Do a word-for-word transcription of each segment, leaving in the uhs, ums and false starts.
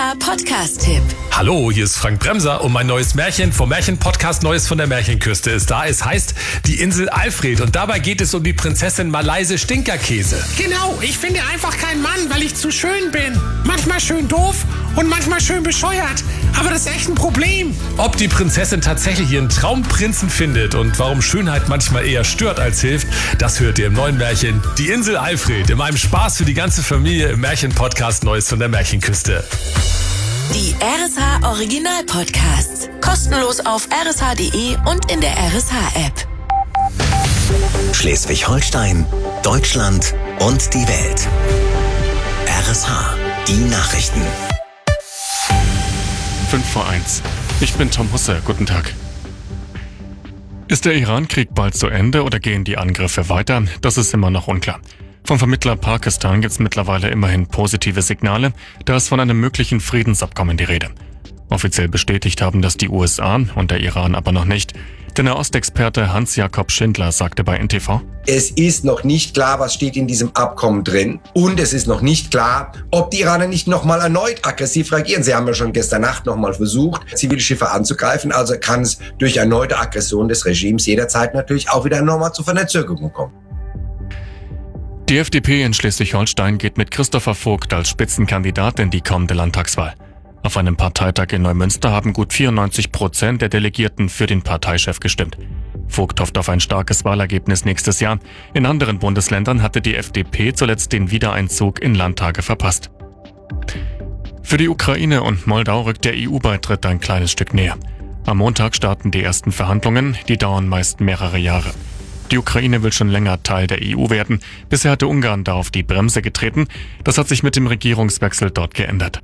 H Podcast-Tipp. Hallo, hier ist Frank Bremser und mein neues Märchen vom Märchen-Podcast Neues von der Märchenküste ist da. Es heißt Die Insel Alfred und dabei geht es um die Prinzessin Malaise Stinkerkäse. Genau, ich finde einfach keinen Mann, weil ich zu schön bin. Manchmal schön doof und manchmal schön bescheuert. Aber das ist echt ein Problem. Ob die Prinzessin tatsächlich ihren Traumprinzen findet und warum Schönheit manchmal eher stört als hilft, das hört ihr im neuen Märchen Die Insel Alfred, in meinem Spaß für die ganze Familie im Märchen-Podcast Neues von der Märchenküste. Die R S H Original Podcasts. Kostenlos auf r s h punkt d e und in der R S H-App. Schleswig-Holstein, Deutschland und die Welt. R S H, die Nachrichten. fünf vor eins. Ich bin Tom Husse. Guten Tag. Ist der Iran-Krieg bald zu Ende oder gehen die Angriffe weiter? Das ist immer noch unklar. Vom Vermittler Pakistan gibt es mittlerweile immerhin positive Signale, da ist von einem möglichen Friedensabkommen die Rede. Offiziell bestätigt haben das die U S A und der Iran aber noch nicht. Der Nahostexperte Hans-Jakob Schindler sagte bei N T V: Es ist noch nicht klar, was steht in diesem Abkommen drin. Und es ist noch nicht klar, ob die Iraner nicht nochmal erneut aggressiv reagieren. Sie haben ja schon gestern Nacht nochmal versucht, Zivilschiffe anzugreifen. Also kann es durch erneute Aggression des Regimes jederzeit natürlich auch wieder nochmal zu Verzögerungen kommen. Die F D P in Schleswig-Holstein geht mit Christopher Vogt als Spitzenkandidat in die kommende Landtagswahl. Auf einem Parteitag in Neumünster haben gut vierundneunzig Prozent der Delegierten für den Parteichef gestimmt. Vogt hofft auf ein starkes Wahlergebnis nächstes Jahr. In anderen Bundesländern hatte die F D P zuletzt den Wiedereinzug in Landtage verpasst. Für die Ukraine und Moldau rückt der E U-Beitritt ein kleines Stück näher. Am Montag starten die ersten Verhandlungen, die dauern meist mehrere Jahre. Die Ukraine will schon länger Teil der E U werden. Bisher hatte Ungarn da auf die Bremse getreten. Das hat sich mit dem Regierungswechsel dort geändert.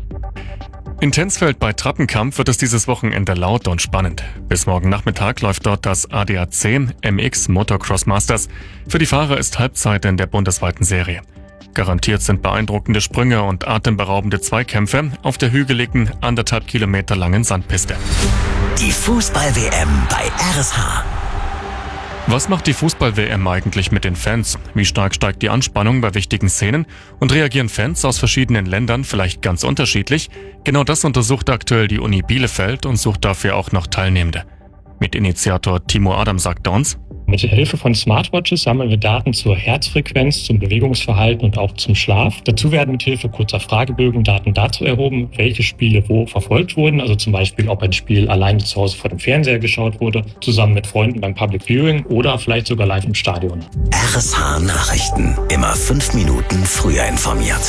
In Tensfeld bei Trappenkamp wird es dieses Wochenende laut und spannend. Bis morgen Nachmittag läuft dort das A D A C M X Motocross Masters. Für die Fahrer ist Halbzeit in der bundesweiten Serie. Garantiert sind beeindruckende Sprünge und atemberaubende Zweikämpfe auf der hügeligen, anderthalb Kilometer langen Sandpiste. Die Fußball-W M bei R S H. Was macht die Fußball-W M eigentlich mit den Fans? Wie stark steigt die Anspannung bei wichtigen Szenen? Und reagieren Fans aus verschiedenen Ländern vielleicht ganz unterschiedlich? Genau das untersucht aktuell die Uni Bielefeld und sucht dafür auch noch Teilnehmende. Mitinitiator Timo Adam sagte uns: Mit Hilfe von Smartwatches sammeln wir Daten zur Herzfrequenz, zum Bewegungsverhalten und auch zum Schlaf. Dazu werden mit Hilfe kurzer Fragebögen Daten dazu erhoben, welche Spiele wo verfolgt wurden. Also zum Beispiel, ob ein Spiel alleine zu Hause vor dem Fernseher geschaut wurde, zusammen mit Freunden beim Public Viewing oder vielleicht sogar live im Stadion. R S H Nachrichten. Immer fünf Minuten früher informiert.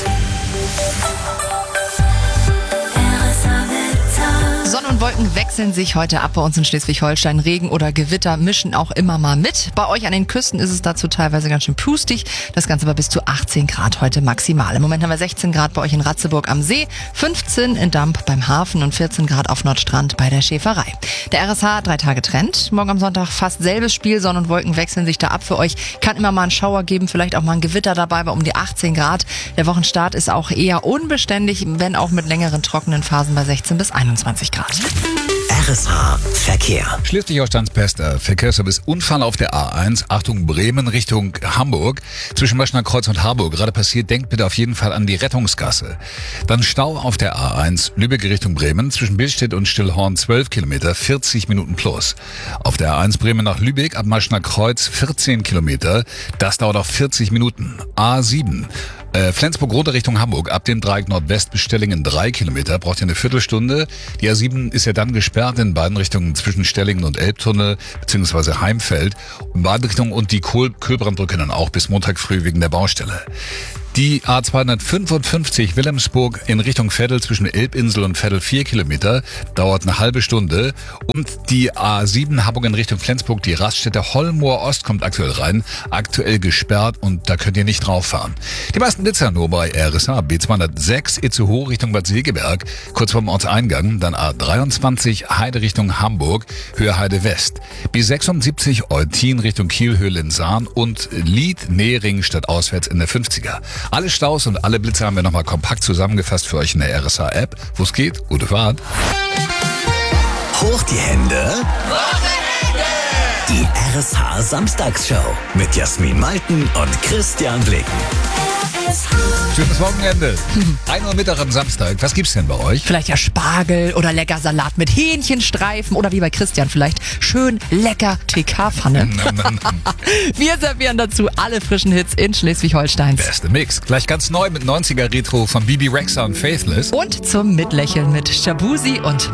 Sonne und Wolken wechseln sich heute ab bei uns in Schleswig-Holstein. Regen oder Gewitter mischen auch immer mal mit. Bei euch an den Küsten ist es dazu teilweise ganz schön pustig. Das Ganze aber bis zu achtzehn Grad heute maximal. Im Moment haben wir sechzehn Grad bei euch in Ratzeburg am See, fünfzehn in Damp beim Hafen und vierzehn Grad auf Nordstrand bei der Schäferei. Der R S H drei Tage Trend. Morgen am Sonntag fast selbes Spiel. Sonne und Wolken wechseln sich da ab für euch. Kann immer mal ein Schauer geben, vielleicht auch mal ein Gewitter dabei bei um die achtzehn Grad. Der Wochenstart ist auch eher unbeständig, wenn auch mit längeren trockenen Phasen bei sechzehn bis einundzwanzig Grad. R S H Verkehr. Schleswig-Holsteins bester Verkehrsservice. Unfall auf der A eins. Achtung, Bremen Richtung Hamburg. Zwischen Maschner Kreuz und Harburg gerade passiert. Denkt bitte auf jeden Fall an die Rettungsgasse. Dann Stau auf der A eins. Lübeck Richtung Bremen. Zwischen Billstedt und Stillhorn zwölf Kilometer, vierzig Minuten plus. Auf der A eins Bremen nach Lübeck ab Maschner Kreuz vierzehn Kilometer. Das dauert auch vierzig Minuten. A sieben. Äh, Flensburg-Rote Richtung Hamburg, ab dem Dreieck Nordwest bis Stellingen drei Kilometer, braucht ihr eine Viertelstunde. Die A sieben ist ja dann gesperrt in beiden Richtungen zwischen Stellingen und Elbtunnel bzw. Heimfeld. In beiden Richtungen und die Kohl-Köbrandbrücke dann auch bis Montag früh wegen der Baustelle. Die A zweihundertfünfundfünfzig Wilhelmsburg in Richtung Veddel zwischen Elbinsel und Veddel vier Kilometer, dauert eine halbe Stunde. Und die A sieben Hamburg in Richtung Flensburg, die Raststätte Hollmoor Ost kommt aktuell rein, aktuell gesperrt und da könnt ihr nicht drauf fahren. Die meisten Blitzer nur bei R S H, B zweihundertsechs Itzehoe Richtung Bad Segeberg, kurz vorm Ortseingang, dann A dreiundzwanzig Heide Richtung Hamburg, Höhe Heide West, B sechsundsiebzig Eutin Richtung Kiel, Höhe Linsahn und Lied Nehring statt auswärts in der fünfziger. Alle Staus und alle Blitze haben wir nochmal kompakt zusammengefasst für euch in der R S H-App. Wo es geht, gute Fahrt. Hoch die Hände. Wochenende. Die R S H Samstagsshow mit Jasmin Malten und Christian Blicken. Schönes Wochenende. ein Uhr Mittag am Samstag. Was gibt's denn bei euch? Vielleicht ja Spargel oder lecker Salat mit Hähnchenstreifen oder wie bei Christian vielleicht schön lecker T K-Pfanne. Wir servieren dazu alle frischen Hits in Schleswig-Holstein. Beste Mix. Gleich ganz neu mit neunziger Retro von Bibi Rexha und Faithless. Und zum Mitlächeln mit Shabuzi und